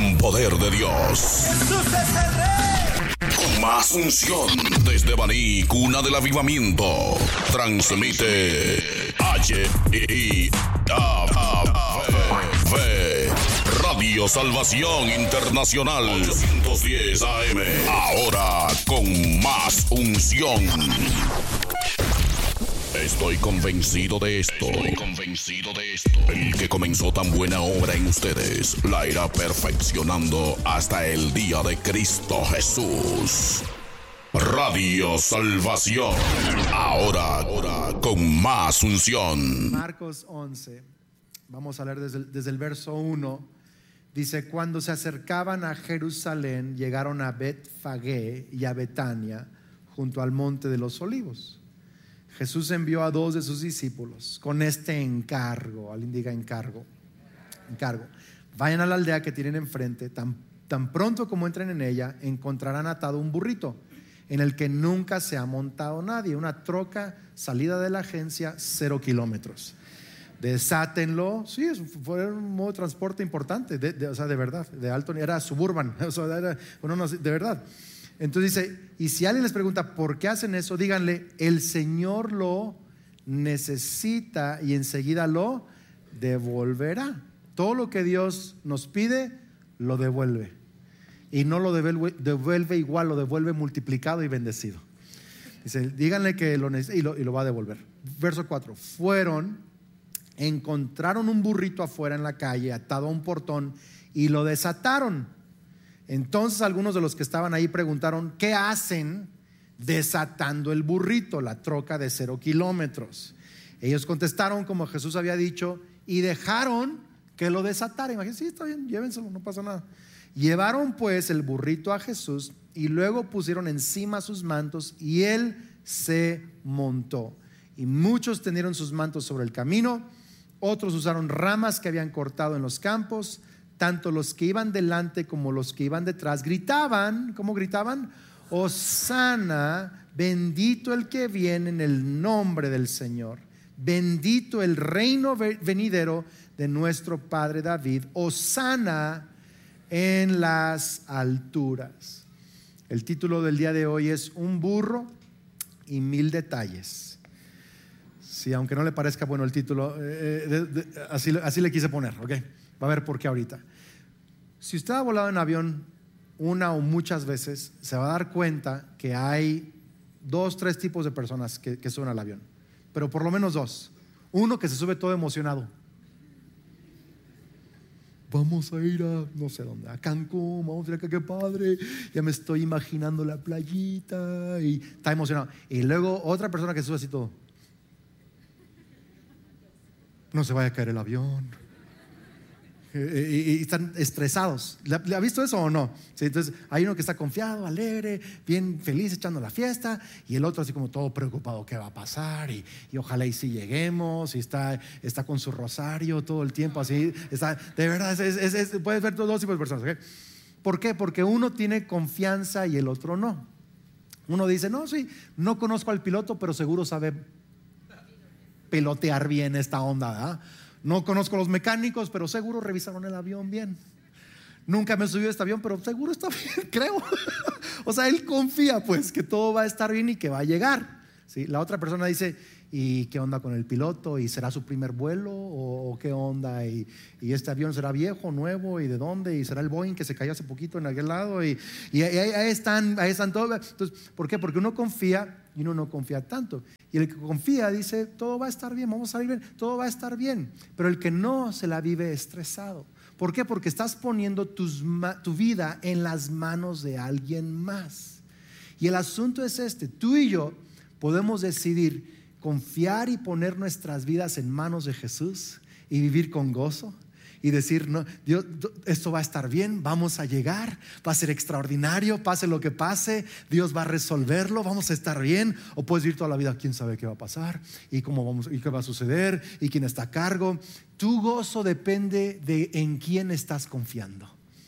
gran poder de Dios. Jesús es el Rey. Con más unción desde Baní, cuna del avivamiento. Transmite Radio Salvación Internacional 810 AM. Ahora con más unción. Estoy convencido de esto. El que comenzó tan buena obra en ustedes la irá perfeccionando hasta el día de Cristo Jesús. Radio Salvación. Ahora con más unción. Marcos 11. Vamos a leer desde el verso 1. Dice: cuando se acercaban a Jerusalén, llegaron a Betfagé y a Betania, junto al monte de los Olivos. Jesús envió a 2 de sus discípulos con este encargo. Alguien diga encargo. Vayan a la aldea que tienen enfrente. Tan pronto como entren en ella, encontrarán atado un burrito en el que nunca se ha montado nadie, una troca salida de la agencia, 0 kilómetros. Desátenlo. Sí, fue un modo de transporte importante, o sea, de verdad, de alto, era suburban, o sea, era, bueno, no, de verdad. Entonces dice: y si alguien les pregunta por qué hacen eso, díganle: el Señor lo necesita y enseguida lo devolverá. Todo lo que Dios nos pide, lo devuelve. Y no lo devuelve igual, lo devuelve multiplicado y bendecido. Dice: díganle que lo necesita y lo va a devolver. Verso 4. Fueron, encontraron un burrito afuera en la calle, atado a un portón, y lo desataron. Entonces algunos de los que estaban ahí preguntaron: ¿qué hacen desatando el burrito, la troca de 0 kilómetros? Ellos contestaron como Jesús había dicho y dejaron que lo desatara. Imagínense: sí, está bien, llévenselo, no pasa nada. Llevaron pues el burrito a Jesús y luego pusieron encima sus mantos y él se montó. Y muchos tendieron sus mantos sobre el camino, otros usaron ramas que habían cortado en los campos. Tanto los que iban delante como los que iban detrás gritaban. ¿Cómo gritaban? Hosana, bendito el que viene en el nombre del Señor, bendito el reino venidero de nuestro padre David, hosana en las alturas. El título del día de hoy es Un burro y 1000 detalles. Sí, aunque no le parezca bueno el título, así le quise poner, ¿ok? Va a ver por qué ahorita. Si usted ha volado en avión una o muchas veces, se va a dar cuenta que hay 2, 3 tipos de personas que suben al avión, pero por lo menos 2. Uno que se sube todo emocionado. Vamos a ir a no sé dónde, a Cancún, vamos a ir acá, qué padre, ya me estoy imaginando la playita, y está emocionado. Y luego otra persona que se sube así todo: no se vaya a caer el avión. Y están estresados. ¿Le ha visto eso o no? Sí, entonces hay uno que está confiado, alegre, bien feliz, echando la fiesta, y el otro así como todo preocupado: ¿qué va a pasar? Y ojalá y si lleguemos. Y está con su rosario todo el tiempo así. Está, de verdad, puedes ver 2 tipos de personas, ¿okay? ¿Por qué? Porque uno tiene confianza y el otro no. Uno dice: no, sí, no conozco al piloto, pero seguro sabe pilotear bien esta onda, ¿verdad? No conozco a los mecánicos, pero seguro revisaron el avión bien. Nunca me he subido a este avión, pero seguro está bien, creo. O sea, él confía pues que todo va a estar bien y que va a llegar, ¿sí? La otra persona dice: ¿y qué onda con el piloto? ¿Y será su primer vuelo? ¿O qué onda? ¿Y este avión será viejo, nuevo? ¿Y de dónde? ¿Y será el Boeing que se cayó hace poquito en aquel lado? Y ahí están todos. Entonces, ¿por qué? Porque uno confía y uno no confía tanto. Y el que confía dice: todo va a estar bien, vamos a salir bien, todo va a estar bien. Pero el que no se la vive estresado. ¿Por qué? Porque estás poniendo tu vida en las manos de alguien más. Y el asunto es este: tú y yo podemos decidir confiar y poner nuestras vidas en manos de Jesús y vivir con gozo y decir: no, Dios, esto va a estar bien, vamos a llegar, va a ser extraordinario, pase lo que pase, Dios va a resolverlo, vamos a estar bien. O puedes vivir toda la vida: quién sabe qué va a pasar y cómo vamos y qué va a suceder y quién está a cargo. Tu gozo depende de en quién estás confiando.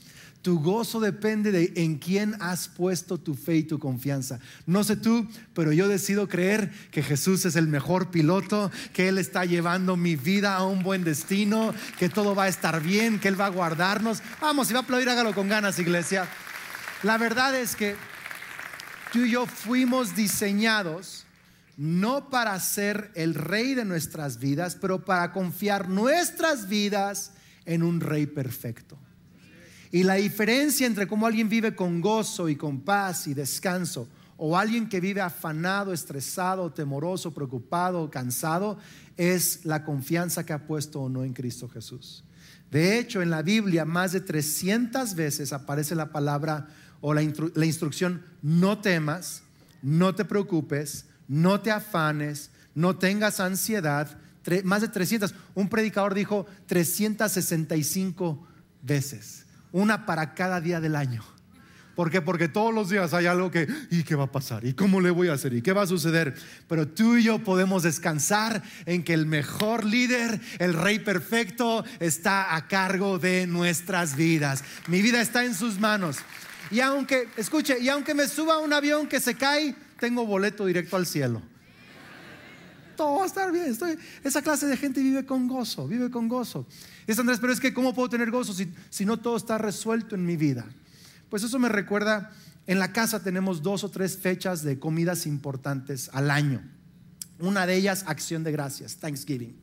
Tu gozo depende de en quién has puesto tu fe y tu confianza. No sé tú, pero yo decido creer que Jesús es el mejor piloto, que Él está llevando mi vida a un buen destino, que todo va a estar bien, que Él va a guardarnos. Vamos, si va a aplaudir, hágalo con ganas, iglesia. La verdad es que tú y yo fuimos diseñados no para ser el rey de nuestras vidas, pero para confiar nuestras vidas en un rey perfecto. Y la diferencia entre cómo alguien vive con gozo y con paz y descanso, o alguien que vive afanado, estresado, temoroso, preocupado, cansado, es la confianza que ha puesto o no en Cristo Jesús. De hecho, en la Biblia más de 300 veces aparece la palabra o la instrucción: no temas, no te preocupes, no te afanes, no tengas ansiedad. Más de 300. Un predicador dijo 365 veces. Una para cada día del año. ¿Por qué? Porque todos los días hay algo que, ¿y qué va a pasar? ¿Y cómo le voy a hacer? ¿Y qué va a suceder? Pero tú y yo podemos descansar en que el mejor líder, el rey perfecto, está a cargo de nuestras vidas. Mi vida está en sus manos. Y aunque me suba a un avión que se cae, tengo boleto directo al cielo. Todo va a estar bien. Esa clase de gente vive con gozo. Dice Andrés, pero es que ¿cómo puedo tener gozo si no todo está resuelto en mi vida? Pues eso me recuerda, en la casa tenemos 2 o 3 fechas de comidas importantes al año. Una de ellas, Acción de Gracias, Thanksgiving.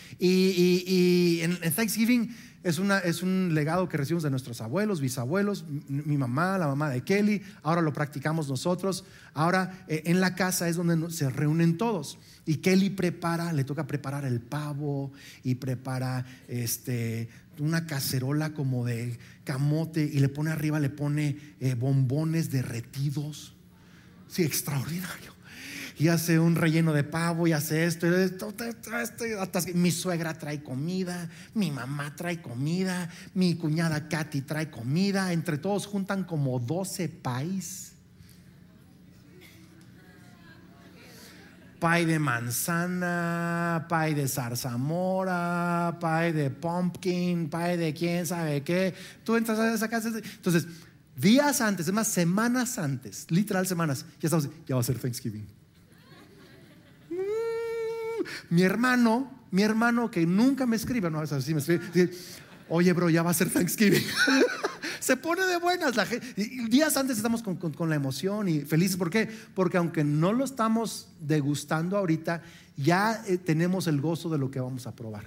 Y en Thanksgiving es un legado que recibimos de nuestros abuelos, bisabuelos, mi mamá, la mamá de Kelly. Ahora lo practicamos nosotros. Ahora en la casa es donde se reúnen todos. Y Kelly le toca preparar el pavo y prepara una cacerola como de camote y le pone arriba, bombones derretidos. Sí, extraordinario. Y hace un relleno de pavo y hace esto. Mi suegra trae comida, mi mamá trae comida, mi cuñada Katy trae comida. Entre todos juntan como 12 pies. Pie de manzana, pie de zarzamora, pie de pumpkin, pie de quién sabe qué. Tú entras a esa casa. Entonces, días antes, es más, semanas antes, literal semanas, ya va a ser Thanksgiving. Mi hermano que nunca me escribe, no, así me escribe, dice, oye bro, ya va a ser Thanksgiving. Se pone de buenas la gente. Días antes estamos con la emoción y felices. ¿Por qué? Porque aunque no lo estamos degustando ahorita, ya tenemos el gozo de lo que vamos a probar.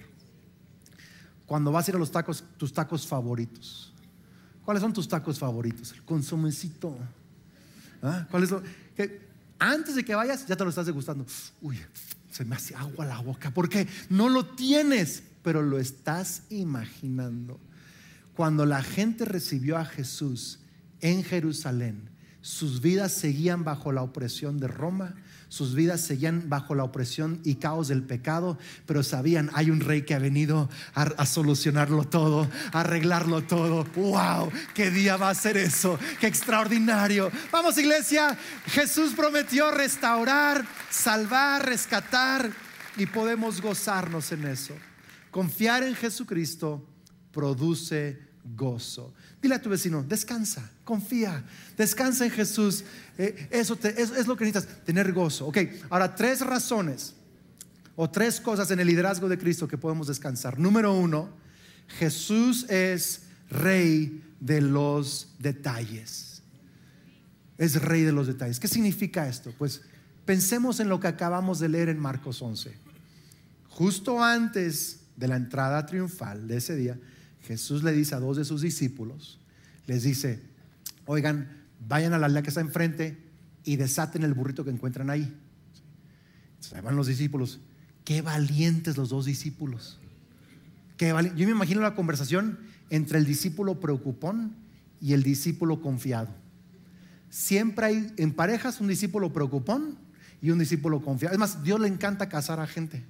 Cuando vas a ir a los tacos, tus tacos favoritos, ¿cuáles son tus tacos favoritos? El consomecito. ¿Cuál es que antes de que vayas ya te lo estás degustando? Uy, se me hace agua la boca. ¿Por qué? No lo tienes, pero lo estás imaginando. Cuando la gente recibió a Jesús en Jerusalén, sus vidas seguían bajo la opresión de Roma, sus vidas seguían bajo la opresión y caos del pecado, pero sabían, hay un rey que ha venido a solucionarlo todo, a arreglarlo todo. ¡Wow! ¿Qué día va a ser eso? ¡Qué extraordinario! Vamos, iglesia, Jesús prometió restaurar, salvar, rescatar, y podemos gozarnos en eso. Confiar en Jesucristo produce gozo. Dile a tu vecino, descansa, confía, descansa en Jesús. Eso es lo que necesitas, tener gozo. Ok, ahora 3 razones o 3 cosas en el liderazgo de Cristo que podemos descansar. Número 1, Jesús es rey de los detalles. Es rey de los detalles. ¿Qué significa esto? Pues pensemos en lo que acabamos de leer en Marcos 11. Justo antes de la entrada triunfal de ese día, Jesús le dice a 2 de sus discípulos, les dice, oigan, vayan a la aldea que está enfrente y desaten el burrito que encuentran ahí. Entonces, ahí van los discípulos. Qué valientes los 2 discípulos. Yo me imagino la conversación entre el discípulo preocupón y el discípulo confiado. Siempre hay en parejas un discípulo preocupón y un discípulo confiado. Es más, Dios le encanta casar a gente.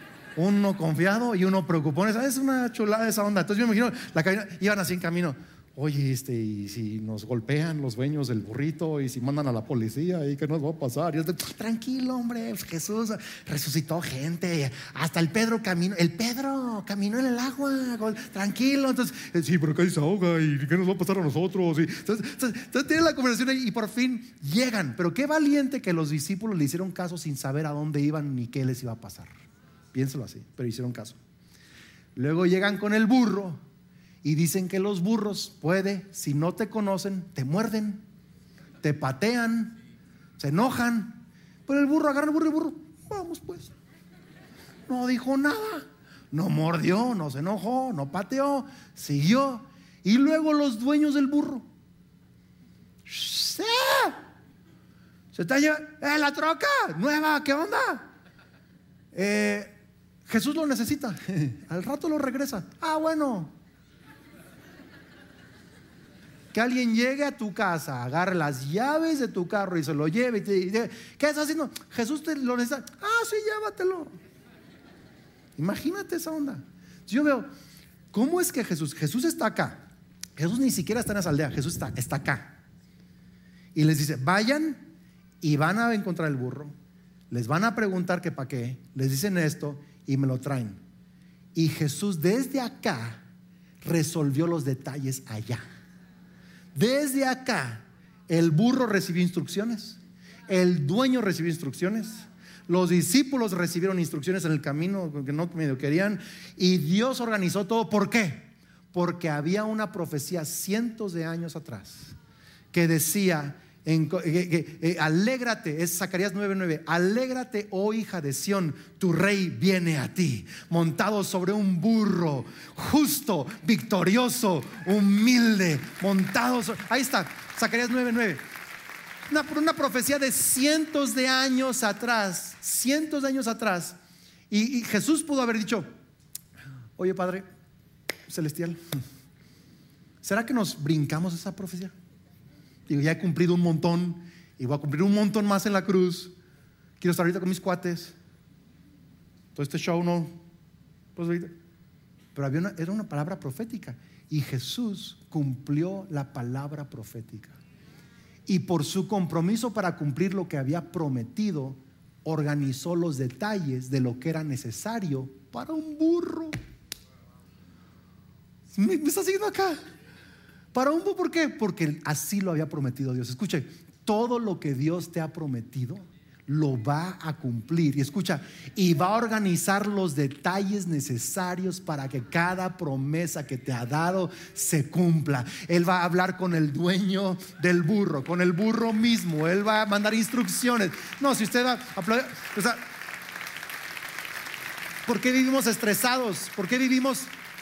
Uno confiado y uno preocupón. Es una chulada esa onda. Entonces yo me imagino la cabina, iban así en camino. oye, y si nos golpean los dueños del burrito, y si mandan a la policía, ¿y qué nos va a pasar? Y tranquilo, hombre, pues Jesús resucitó gente, hasta el Pedro caminó en el agua, tranquilo. Entonces, sí, pero acá se ahoga, ¿y qué nos va a pasar a nosotros? Entonces tienen la conversación y por fin llegan. Pero qué valiente que los discípulos le hicieron caso sin saber a dónde iban ni qué les iba a pasar. Piénselo así, pero hicieron caso. Luego llegan con el burro y dicen que los burros si no te conocen, te muerden, te patean, se enojan. Pero el burro agarra el burro, vamos pues. No dijo nada, no mordió, no se enojó, no pateó, siguió. Y luego los dueños del burro, se está llevando la troca nueva, ¿qué onda? Jesús lo necesita, al rato lo regresa. Bueno, que alguien llegue a tu casa, agarre las llaves de tu carro y se lo lleve y te dice, ¿qué estás haciendo? Jesús te lo necesita. Sí, llévatelo. Imagínate esa onda. Yo veo, ¿cómo es que Jesús está acá? Jesús ni siquiera está en esa aldea, Jesús está acá. Y les dice, vayan y van a encontrar el burro, les van a preguntar que para qué, les dicen esto y me lo traen. Y Jesús desde acá resolvió los detalles allá. Desde acá el burro recibió instrucciones, el dueño recibió instrucciones, los discípulos recibieron instrucciones en el camino que no medio querían, y Dios organizó todo. ¿Por qué? Porque había una profecía cientos de años atrás que decía, alégrate, es Zacarías 9:9, alégrate, oh hija de Sión, tu rey viene a ti, montado sobre un burro, justo, victorioso, humilde, ahí está, Zacarías 9:9. Una profecía de cientos de años atrás, y Jesús pudo haber dicho, oye Padre Celestial, ¿será que nos brincamos esa profecía? Digo, ya he cumplido un montón y voy a cumplir un montón más en la cruz. Quiero estar ahorita con mis cuates. Todo este show no. Pues ahorita. Pero era una palabra profética y Jesús cumplió la palabra profética. Y por su compromiso para cumplir lo que había prometido, organizó los detalles de lo que era necesario para un burro. ¿Me está siguiendo acá? Para un burro, ¿por qué? Porque así lo había prometido Dios. Escuche, todo lo que Dios te ha prometido lo va a cumplir. Y escucha, y va a organizar los detalles necesarios para que cada promesa que te ha dado se cumpla. Él va a hablar con el dueño del burro, con el burro mismo. Él va a mandar instrucciones. No, si usted va a aplaudir, o sea, ¿por qué vivimos estresados? ¿Por qué vivimos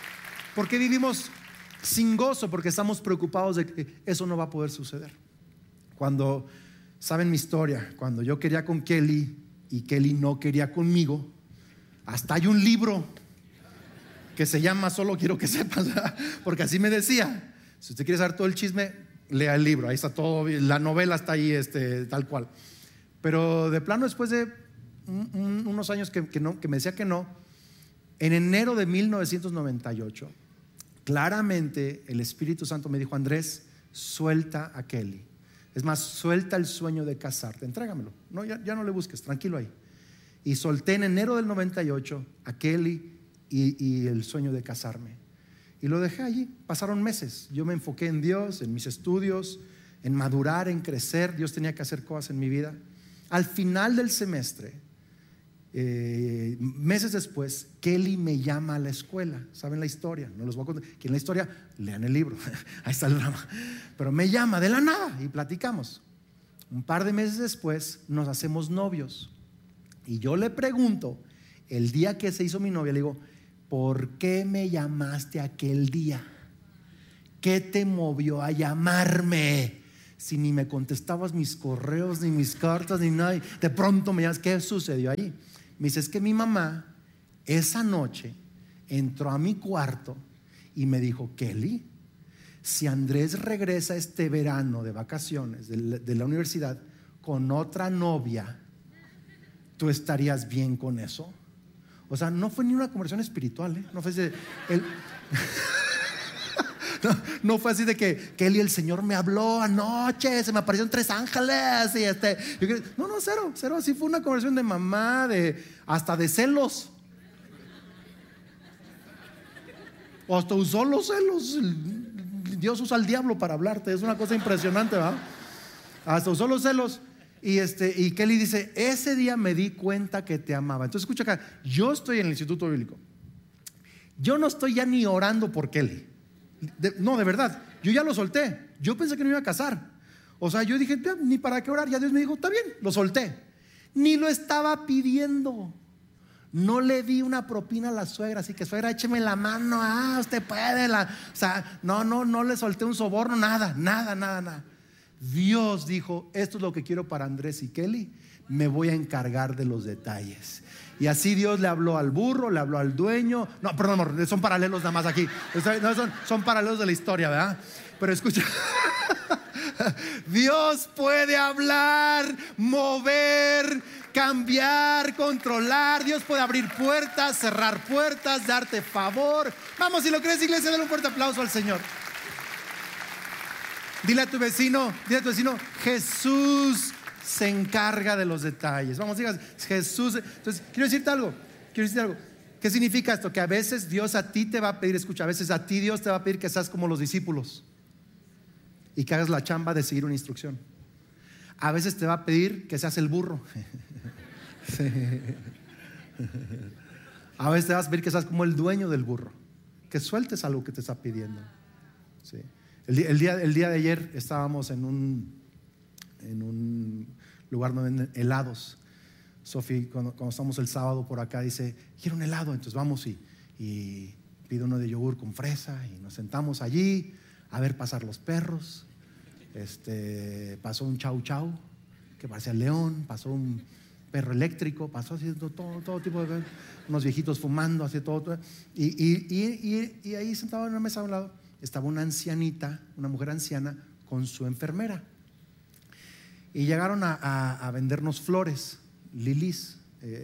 sin gozo? Porque estamos preocupados de que eso no va a poder suceder. Cuando saben mi historia, cuando yo quería con Kelly y Kelly no quería conmigo, hasta hay un libro que se llama Solo quiero que sepas, porque así me decía. Si usted quiere saber todo el chisme, lea el libro, ahí está todo, la novela está ahí tal cual. Pero de plano, después de unos años que me decía que no, en enero de 1998 claramente el Espíritu Santo me dijo, Andrés, suelta a Kelly. Es más, suelta el sueño de casarte, entrégamelo. No, ya no le busques, tranquilo ahí. Y solté en enero del 98 a Kelly y el sueño de casarme. Y lo dejé allí. Pasaron meses. Yo me enfoqué en Dios, en mis estudios, en madurar, en crecer. Dios tenía que hacer cosas en mi vida. Al final del semestre, meses después, Kelly me llama a la escuela. ¿Saben la historia? No les voy a contar. ¿Quién la historia? Lean el libro. Ahí está el drama. Pero me llama de la nada y platicamos. Un par de meses después nos hacemos novios. Y yo le pregunto, el día que se hizo mi novia, le digo, ¿por qué me llamaste aquel día? ¿Qué te movió a llamarme? Si ni me contestabas mis correos, ni mis cartas, ni nada. De pronto me llamas, ¿qué sucedió ahí? Me dice, es que mi mamá esa noche entró a mi cuarto y me dijo, Kelly, si Andrés regresa este verano de vacaciones de la universidad con otra novia, ¿tú estarías bien con eso? O sea, no fue ni una conversión espiritual, no fue No fue así de que Kelly, el Señor me habló anoche, se me aparecieron 3 ángeles y no, cero. Así fue una conversación de mamá, hasta de celos. O hasta usó los celos. Dios usa al diablo para hablarte. Es una cosa impresionante, ¿verdad? Hasta usó los celos. Y Kelly dice: ese día me di cuenta que te amaba. Entonces escucha acá, yo estoy en el Instituto Bíblico. Yo no estoy ya ni orando por Kelly. No, de verdad, yo ya lo solté. Yo pensé que no iba a casar. O sea, yo dije, ni para qué orar. Ya Dios me dijo, está bien, lo solté. Ni lo estaba pidiendo. No le di una propina a la suegra, así que suegra, écheme la mano, usted puede. O sea, no le solté un soborno, nada. Dios dijo: esto es lo que quiero para Andrés y Kelly, me voy a encargar de los detalles. Y así Dios le habló al burro, le habló al dueño. No, perdón, amor, son paralelos nada más aquí. Son paralelos de la historia, ¿verdad? Pero escucha, Dios puede hablar, mover, cambiar, controlar. Dios puede abrir puertas, cerrar puertas, darte favor. Vamos, si lo crees, iglesia, dale un fuerte aplauso al Señor. Dile a tu vecino, Jesús se encarga de los detalles. Vamos, digas, Jesús. Entonces, quiero decirte algo. ¿Qué significa esto? Que a veces Dios a ti te va a pedir, escucha, a veces a ti Dios te va a pedir que seas como los discípulos y que hagas la chamba de seguir una instrucción. A veces te va a pedir que seas el burro. Sí. A veces te vas a pedir que seas como el dueño del burro, que sueltes algo que te está pidiendo. Sí. El día de ayer estábamos en un lugar donde venden helados. Sofi, cuando estamos el sábado por acá, dice: quiero un helado. Entonces vamos y pide uno de yogur con fresa y nos sentamos allí a ver pasar los perros. Pasó un chau chau que parecía león, pasó un perro eléctrico, pasó haciendo todo tipo de cosas, unos viejitos fumando, así todo. Y ahí sentado en una mesa a un lado estaba una ancianita, una mujer anciana con su enfermera. Y llegaron a vendernos flores, lilies.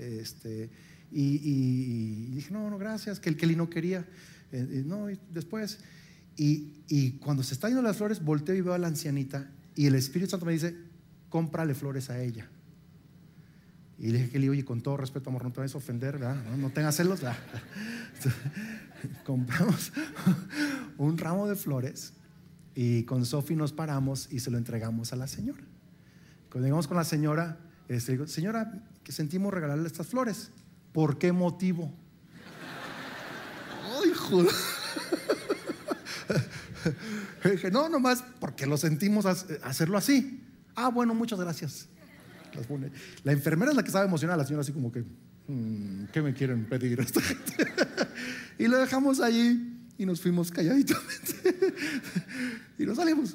Y dije: no, gracias, que el Kelly no quería. No, y después. Y cuando se está yendo las flores, volteo y veo a la ancianita. Y el Espíritu Santo me dice: cómprale flores a ella. Y le dije: Kelly, oye, con todo respeto, amor, no te vayas a ofender, ¿verdad? No tengas celos, ¿verdad? Compramos un ramo de flores y con Sofi nos paramos y se lo entregamos a la señora. Cuando llegamos con la señora, digo: señora, que sentimos regalarle estas flores. ¿Por qué motivo? ¡Ay, joder! Dije: no, nomás porque lo sentimos hacerlo así. Bueno, muchas gracias. La enfermera es la que estaba emocionada, la señora así como que: ¿qué me quieren pedir esta gente? Y lo dejamos allí y nos fuimos calladitamente y nos salimos.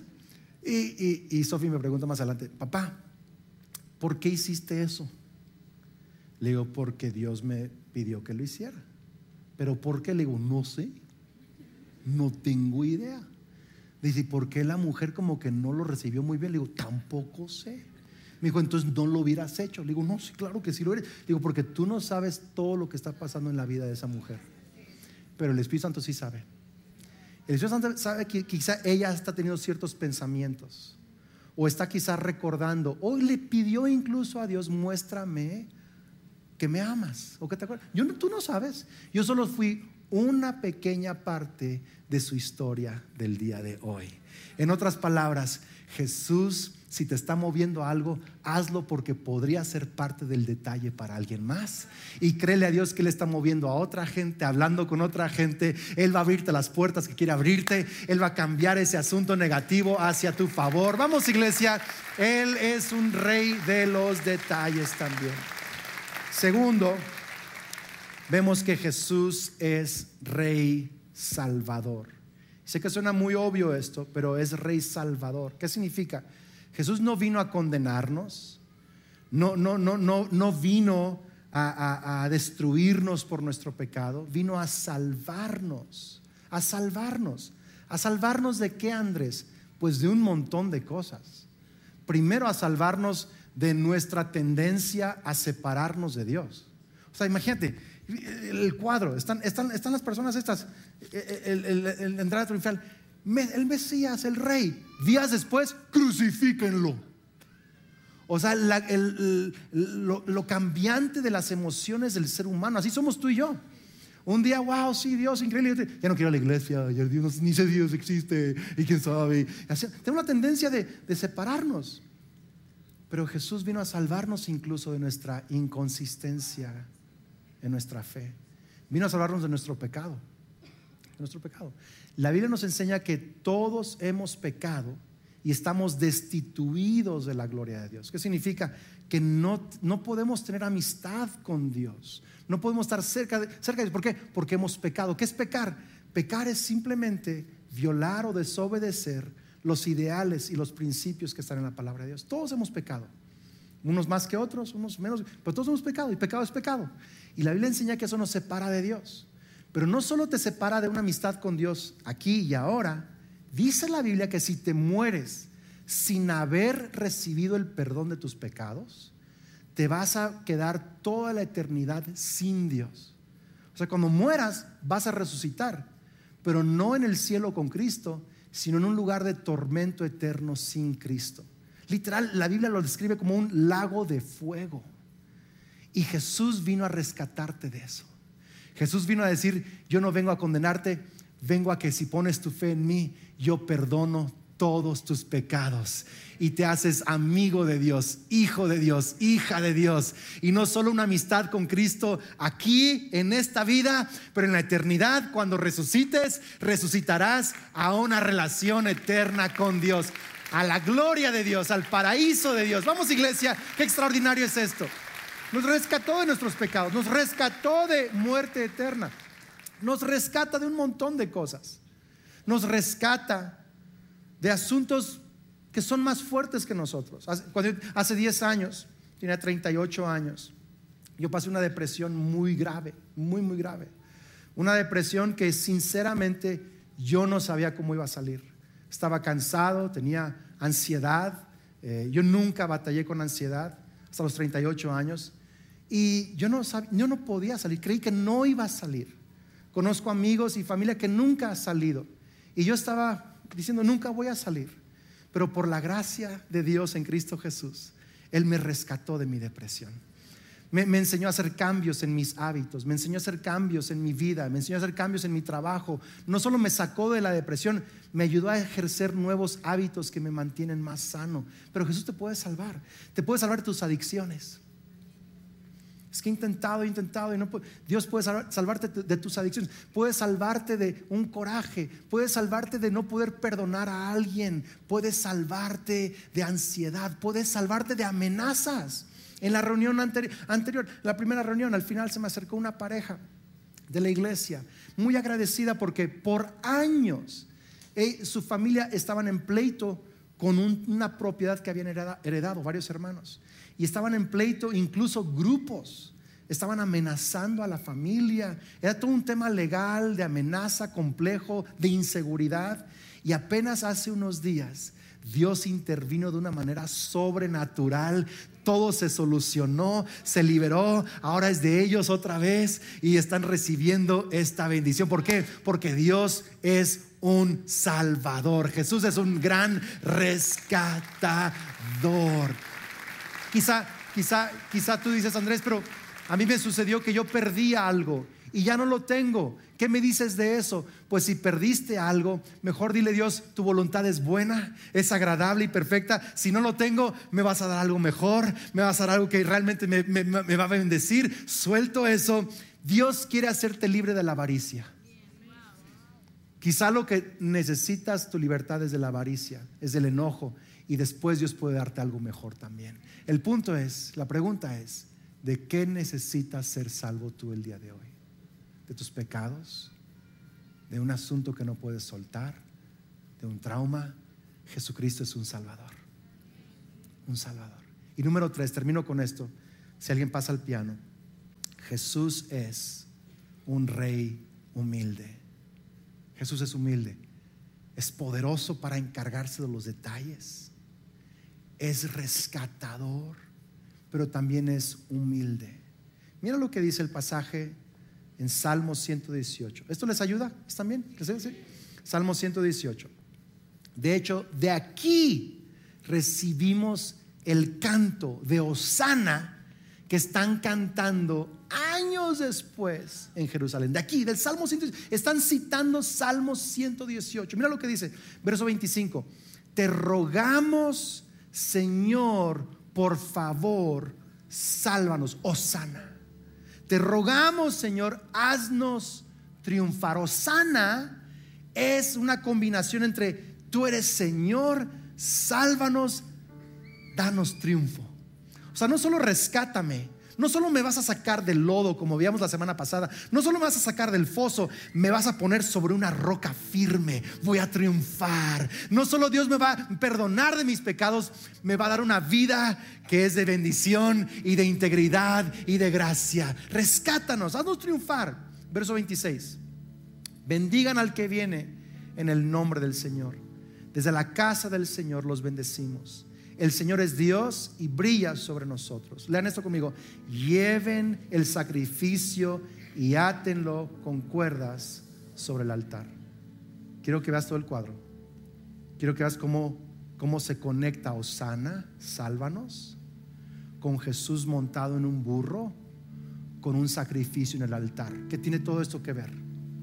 Y Sofi me pregunta más adelante: papá, ¿por qué hiciste eso? Le digo: porque Dios me pidió que lo hiciera. ¿Pero por qué? Le digo: no sé, no tengo idea. Dice: ¿por qué la mujer como que no lo recibió muy bien? Le digo: tampoco sé. Me dijo: entonces no lo hubieras hecho. Le digo: no, sí, claro que sí lo eres. Le digo: porque tú no sabes todo lo que está pasando en la vida de esa mujer, pero el Espíritu Santo sí sabe. El Espíritu Santo sabe que quizá ella está teniendo ciertos pensamientos, o está quizá recordando, hoy le pidió incluso a Dios: muéstrame que me amas, o que te acuerdas. Tú no sabes. Yo solo fui una pequeña parte de su historia del día de hoy. En otras palabras, Jesús, si te está moviendo a algo, hazlo porque podría ser parte del detalle para alguien más. Y créele a Dios que Él está moviendo a otra gente, hablando con otra gente. Él va a abrirte las puertas que quiere abrirte. Él va a cambiar ese asunto negativo hacia tu favor. Vamos, iglesia, Él es un rey de los detalles también. Segundo, vemos que Jesús es Rey Salvador. Sé que suena muy obvio esto, pero es Rey Salvador. ¿Qué significa? Jesús no vino a condenarnos, no vino a destruirnos por nuestro pecado, vino a salvarnos. ¿A salvarnos de qué, Andrés? Pues de un montón de cosas. Primero, a salvarnos de nuestra tendencia a separarnos de Dios. O sea, imagínate el cuadro, están las personas estas, el entrada triunfal. el Mesías, el Rey. Días después, crucifíquenlo. O sea, lo cambiante de las emociones del ser humano. Así somos tú y yo. Un día, wow, sí, Dios, increíble. Ya no quiero ir a la iglesia, ya Dios, ni sé si Dios existe, y quién sabe. Así, tengo una tendencia de separarnos. Pero Jesús vino a salvarnos incluso de nuestra inconsistencia en nuestra fe. Vino a salvarnos de nuestro pecado. La Biblia nos enseña que todos hemos pecado y estamos destituidos de la gloria de Dios. ¿Qué significa? Que no podemos tener amistad con Dios. No podemos estar cerca de Dios. ¿Por qué? Porque hemos pecado. ¿Qué es pecar? Pecar es simplemente violar o desobedecer los ideales y los principios que están en la palabra de Dios. Todos hemos pecado. Unos más que otros, unos menos, pero todos hemos pecado, y pecado es pecado. Y la Biblia enseña que eso nos separa de Dios. Pero no solo te separa de una amistad con Dios aquí y ahora. Dice la Biblia que si te mueres sin haber recibido el perdón de tus pecados, te vas a quedar toda la eternidad sin Dios. O sea, cuando mueras vas a resucitar, pero no en el cielo con Cristo, sino en un lugar de tormento eterno sin Cristo. Literal, la Biblia lo describe como un lago de fuego. Y Jesús vino a rescatarte de eso. Jesús vino a decir: yo no vengo a condenarte, vengo a que si pones tu fe en mí, yo perdono todos tus pecados y te haces amigo de Dios, hijo de Dios, hija de Dios. Y no solo una amistad con Cristo aquí en esta vida, pero en la eternidad, cuando resucites, resucitarás a una relación eterna con Dios, a la gloria de Dios, al paraíso de Dios. Vamos, iglesia, qué extraordinario es esto. Nos rescató de nuestros pecados, nos rescató de muerte eterna, nos rescata de un montón de cosas, nos rescata de asuntos que son más fuertes que nosotros. Hace 10 años, tenía 38 años, yo pasé una depresión muy grave, muy grave. Una depresión que sinceramente yo no sabía cómo iba a salir. Estaba cansado, tenía ansiedad. Yo nunca batallé con ansiedad hasta los 38 años. Y yo no podía salir, creí que no iba a salir. Conozco amigos y familia que nunca han salido. Y yo estaba diciendo: nunca voy a salir. Pero por la gracia de Dios en Cristo Jesús, Él me rescató de mi depresión. Me enseñó a hacer cambios en mis hábitos, me enseñó a hacer cambios en mi vida, me enseñó a hacer cambios en mi trabajo. No solo me sacó de la depresión, me ayudó a ejercer nuevos hábitos que me mantienen más sano. Pero Jesús te puede salvar de tus adicciones. Es que he intentado y no puedo. Dios puede salvarte de tus adicciones, puede salvarte de un coraje, puede salvarte de no poder perdonar a alguien, puede salvarte de ansiedad, puede salvarte de amenazas. En la reunión anterior, la primera reunión, al final se me acercó una pareja de la iglesia, muy agradecida porque por años su familia estaban en pleito con una propiedad que habían heredado varios hermanos. Y estaban en pleito, incluso grupos estaban amenazando a la familia. Era todo un tema legal, de amenaza, complejo, de inseguridad. Y apenas hace unos días Dios intervino de una manera sobrenatural. Todo se solucionó, se liberó. Ahora es de ellos otra vez y están recibiendo esta bendición. ¿Por qué? Porque Dios es un salvador. Jesús es un gran rescatador. Quizá tú dices: Andrés, pero a mí me sucedió que yo perdí algo y ya no lo tengo. ¿Qué me dices de eso? Pues si perdiste algo, mejor dile: Dios, tu voluntad es buena, es agradable y perfecta. Si no lo tengo, me vas a dar algo mejor, me vas a dar algo que realmente me va a bendecir. Suelto eso. Dios quiere hacerte libre de la avaricia. Quizá lo que necesitas, tu libertad, es de la avaricia, es del enojo. Y después Dios puede darte algo mejor también. El punto es, la pregunta es: ¿de qué necesitas ser salvo tú el día de hoy? ¿De tus pecados? ¿De un asunto que no puedes soltar? ¿De un trauma? Jesucristo es un salvador. Un salvador. Y número 3, termino con esto. Si alguien pasa al piano, Jesús es un rey humilde. Jesús es humilde. Es poderoso para encargarse de los detalles. Es rescatador, pero también es humilde. Mira lo que dice el pasaje en Salmo 118. ¿Esto les ayuda? ¿Están bien? ¿Sí? Salmo 118. De hecho, de aquí recibimos el canto de Hosana que están cantando años después en Jerusalén. De aquí, del Salmo 118, están citando Salmo 118. Mira lo que dice, verso 25. Te rogamos, Señor, por favor, sálvanos. Hosana. Te rogamos, Señor, haznos triunfar. Hosana es una combinación entre tú eres Señor, sálvanos, danos triunfo. O sea, no solo rescátame, no solo me vas a sacar del lodo como veíamos la semana pasada, no solo me vas a sacar del foso, me vas a poner sobre una roca firme, voy a triunfar. No solo Dios me va a perdonar de mis pecados, me va a dar una vida que es de bendición y de integridad y de gracia. Rescátanos, haznos triunfar. Verso 26. Bendigan al que viene en el nombre del Señor. Desde la casa del Señor los bendecimos. El Señor es Dios y brilla sobre nosotros. Lean esto conmigo. Lleven el sacrificio y átenlo con cuerdas sobre el altar. Quiero que veas todo el cuadro. Quiero que veas cómo se conecta Hosana, sálvanos, con Jesús montado en un burro, con un sacrificio en el altar. ¿Qué tiene todo esto que ver?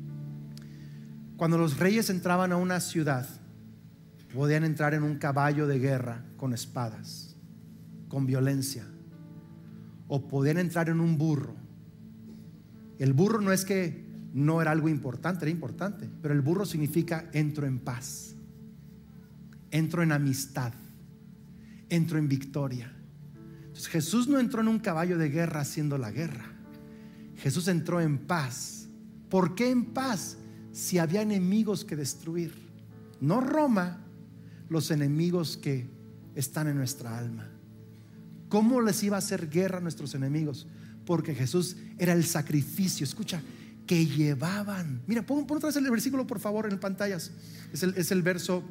Cuando los reyes entraban a una ciudad, podían entrar en un caballo de guerra con espadas, con violencia, o podían entrar en un burro. El burro no es que no era algo importante, era importante, pero el burro significa entro en paz, entro en amistad, entro en victoria. Entonces Jesús no entró en un caballo de guerra haciendo la guerra. Jesús entró en paz. ¿Por qué en paz? Si había enemigos que destruir. No Roma, los enemigos que están en nuestra alma. ¿Cómo les iba a hacer guerra a nuestros enemigos? Porque Jesús era el sacrificio, escucha, que llevaban. Mira, pon otra vez el versículo por favor en pantallas. Es el verso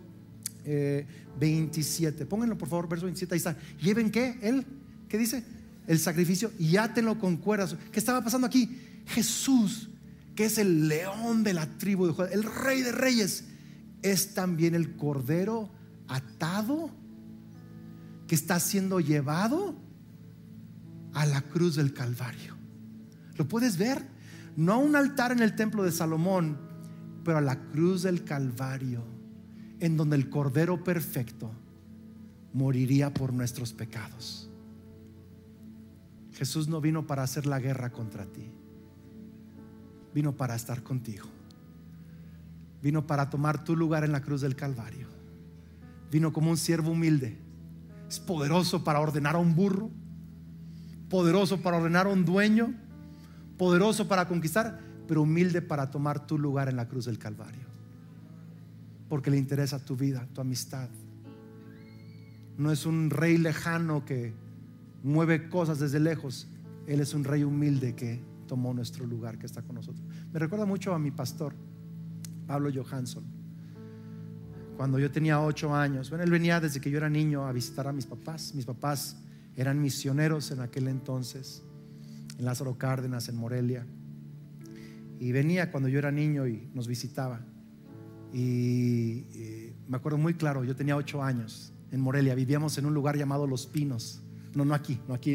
27. Pónganlo por favor, verso 27. Ahí está. ¿Lleven qué? ¿Qué dice? El sacrificio y átenlo con cuerdas. ¿Qué estaba pasando aquí? Jesús, que es el león de la tribu de Judá, el rey de reyes, es también el cordero atado que está siendo llevado a la cruz del Calvario. ¿Lo puedes ver? No a un altar en el templo de Salomón, pero a la cruz del Calvario, en donde el cordero perfecto moriría por nuestros pecados. Jesús no vino para hacer la guerra contra ti, vino para estar contigo. Vino para tomar tu lugar en la cruz del Calvario. Vino como un siervo humilde. Es poderoso para ordenar a un burro, poderoso para ordenar a un dueño, poderoso para conquistar, pero humilde para tomar tu lugar en la cruz del Calvario. Porque le interesa tu vida, tu amistad. No es un rey lejano que mueve cosas desde lejos. Él es un rey humilde que tomó nuestro lugar, que está con nosotros. Me recuerda mucho a mi pastor Pablo Johansson. Cuando yo tenía 8 años, bueno, él venía desde que yo era niño a visitar a mis papás. Mis papás eran misioneros en aquel entonces, en Lázaro Cárdenas, en Morelia. Y venía cuando yo era niño y nos visitaba. Y me acuerdo muy claro, yo tenía 8 años en Morelia. Vivíamos en un lugar llamado Los Pinos. No aquí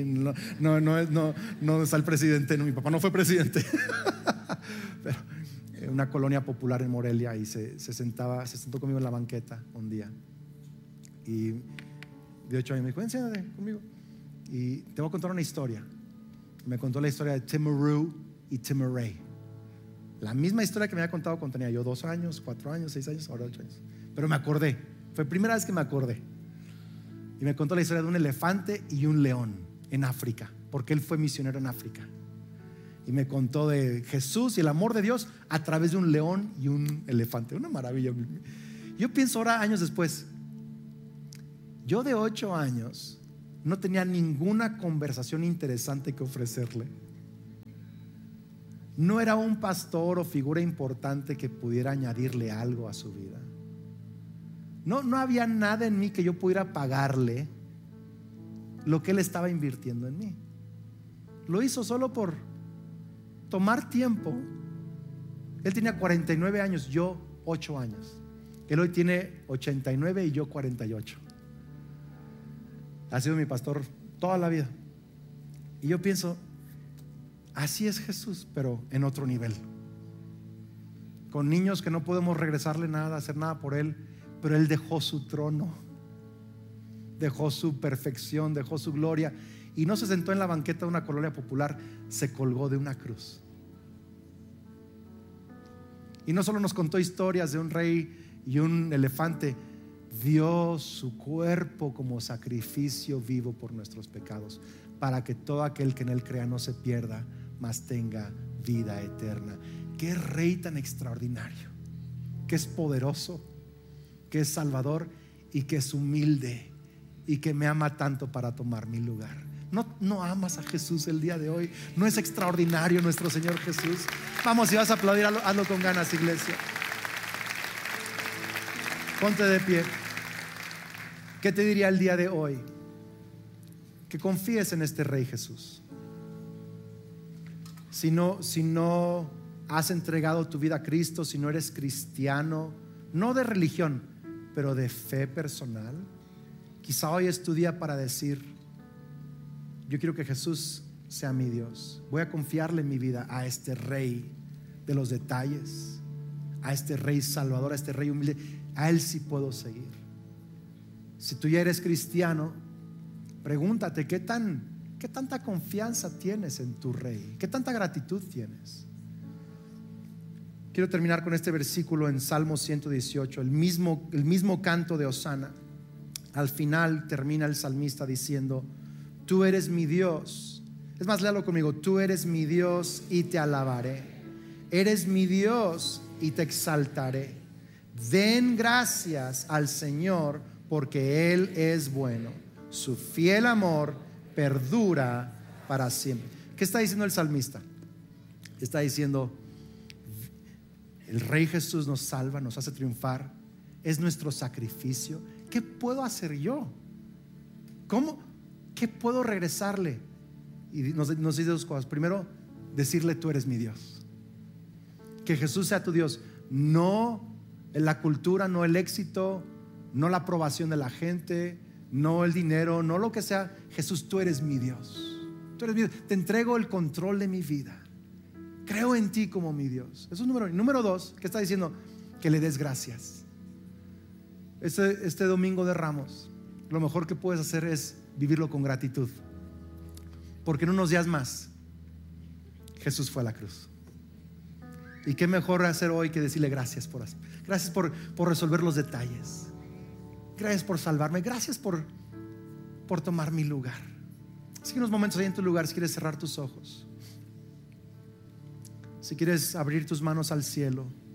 no está el presidente. No, mi papá no fue presidente. Pero una colonia popular en Morelia, y se sentó conmigo en la banqueta un día, y de 8 años me dijo: siéntate conmigo y te voy a contar una historia. Me contó la historia de Timaru y Timaré, la misma historia que me había contado cuando tenía yo 2 años, 4 años, 6 años, ahora 8 años. Pero me acordé, fue la primera vez que me acordé. Y me contó la historia de un elefante y un león en África, porque él fue misionero en África. Y me contó de Jesús y el amor de Dios a través de un león y un elefante. Una maravilla. Yo pienso ahora, años después, yo de 8 años no tenía ninguna conversación interesante que ofrecerle. No era un pastor o figura importante que pudiera añadirle algo a su vida. No había nada en mí que yo pudiera pagarle lo que él estaba invirtiendo en mí. Lo hizo solo por tomar tiempo. Él tenía 49 años, yo 8 años. Él hoy tiene 89 y yo 48. Ha sido mi pastor toda la vida. Y yo pienso, así es Jesús, pero en otro nivel. Con niños que no podemos regresarle nada, hacer nada por Él, pero Él dejó su trono, dejó su perfección, dejó su gloria, y no se sentó en la banqueta de una colonia popular, se colgó de una cruz. Y no solo nos contó historias de un rey y un elefante, dio su cuerpo como sacrificio vivo por nuestros pecados, para que todo aquel que en Él crea no se pierda, mas tenga vida eterna. Qué rey tan extraordinario, que es poderoso, que es salvador y que es humilde y que me ama tanto para tomar mi lugar. ¿No amas a Jesús el día de hoy? ¿No es extraordinario nuestro Señor Jesús? Vamos, si vas a aplaudir, hazlo con ganas, iglesia. Ponte de pie. ¿Qué te diría el día de hoy? Que confíes en este Rey Jesús. Si no has entregado tu vida a Cristo, si no eres cristiano, no de religión, pero de fe personal, quizá hoy es tu día para decir: yo quiero que Jesús sea mi Dios. Voy a confiarle mi vida a este Rey de los detalles, a este Rey salvador, a este Rey humilde. A Él sí puedo seguir. Si tú ya eres cristiano, pregúntate ¿qué tanta confianza tienes en tu Rey? ¿Qué tanta gratitud tienes? Quiero terminar con este versículo en Salmo 118, el mismo canto de Hosana. Al final termina el salmista diciendo: tú eres mi Dios. Es más, léalo conmigo: tú eres mi Dios y te alabaré. Eres mi Dios y te exaltaré. Den gracias al Señor, porque Él es bueno. Su fiel amor perdura para siempre. ¿Qué está diciendo el salmista? Está diciendo: el Rey Jesús nos salva, nos hace triunfar, es nuestro sacrificio. ¿Qué puedo hacer yo? ¿Qué puedo regresarle? Y nos dice dos cosas. Primero, decirle: tú eres mi Dios. Que Jesús sea tu Dios. No la cultura, no el éxito, no la aprobación de la gente, no el dinero, no lo que sea. Jesús, tú eres mi Dios. Tú eres mi Dios. Te entrego el control de mi vida. Creo en ti como mi Dios. Eso es número uno. Número dos, ¿qué está diciendo? Que le des gracias. Este domingo de Ramos, lo mejor que puedes hacer es vivirlo con gratitud, porque en unos días más Jesús fue a la cruz. Y qué mejor hacer hoy que decirle gracias por resolver los detalles. Gracias por salvarme. Gracias por tomar mi lugar. Así que unos momentos ahí en tu lugar, si quieres cerrar tus ojos, si quieres abrir tus manos al cielo,